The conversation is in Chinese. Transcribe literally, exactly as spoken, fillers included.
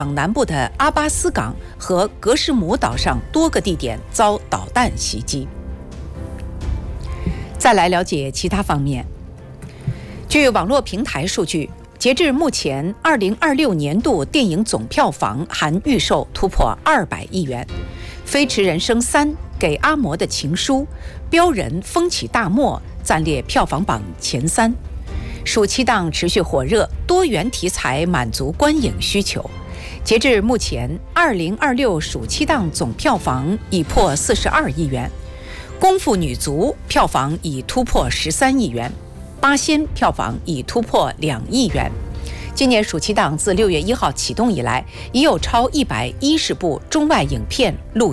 南部的阿巴斯港和格什姆岛上多个地点遭导弹袭击。再来了解其他方面。据网络平台数据，截至目前，二零二六年度电影总票房含预售突破二百亿元，《飞驰人生三：给阿嬷的情书》、《飙人风起大漠》暂列票房榜前三。暑期档持续火热，多元题材满足观影需求。截至目前，二零二六暑期档总票房已破四十二亿元，《功夫女足》票房已突破十三亿元，《八仙》票房已突破两亿元。今年暑期档自六月一号启动以来，已有超一百一十部中外影片陆